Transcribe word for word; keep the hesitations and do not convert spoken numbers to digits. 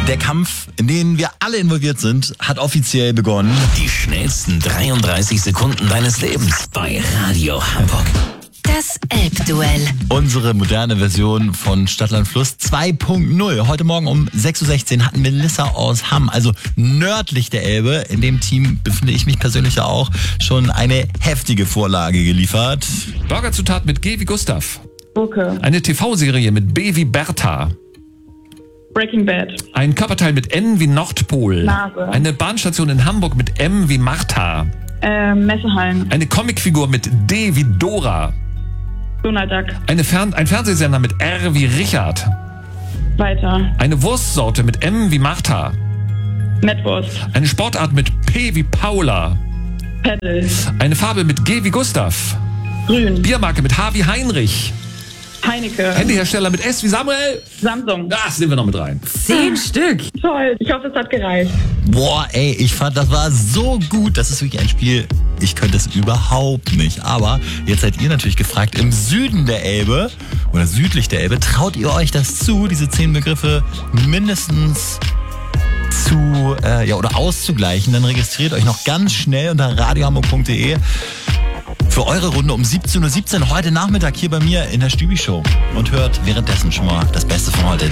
Der Kampf, in den wir alle involviert sind, hat offiziell begonnen. Die schnellsten dreiunddreißig Sekunden deines Lebens bei Radio Hamburg. Das Elbduell. Unsere moderne Version von Stadtland Fluss zwei Punkt null. Heute Morgen um sechs Uhr sechzehn hatten Melissa aus Hamm, also nördlich der Elbe. In dem Team befinde ich mich persönlich auch, schon eine heftige Vorlage geliefert. Burgerzutat mit G wie Gustav. Gurke. Eine T V-Serie mit B wie Bertha. Breaking Bad. Ein Körperteil mit N wie Nordpol. Nase. Eine Bahnstation in Hamburg mit M wie Martha. Äh, Messehallen. Eine Comicfigur mit D wie Dora. Donald Duck. Eine Fern- ein Fernsehsender mit R wie Richard. Weiter. Eine Wurstsorte mit M wie Martha. Mettwurst. Eine Sportart mit P wie Paula. Paddle. Eine Farbe mit G wie Gustav. Grün. Biermarke mit H wie Heinrich. Heineke. Handyhersteller mit S wie Samuel. Samsung. Das nehmen wir noch mit rein. Zehn Stück. Toll. Ich hoffe, es hat gereicht. Boah, ey, ich fand, das war so gut. Das ist wirklich ein Spiel, ich könnte es überhaupt nicht. Aber jetzt seid ihr natürlich gefragt, im Süden der Elbe oder südlich der Elbe, traut ihr euch das zu, diese zehn Begriffe mindestens zu, äh, ja, oder auszugleichen? Dann registriert euch noch ganz schnell unter radiohamburg punkt de für eure Runde um siebzehn Uhr siebzehn heute Nachmittag hier bei mir in der Stübi-Show und hört währenddessen schon mal das Beste von heute.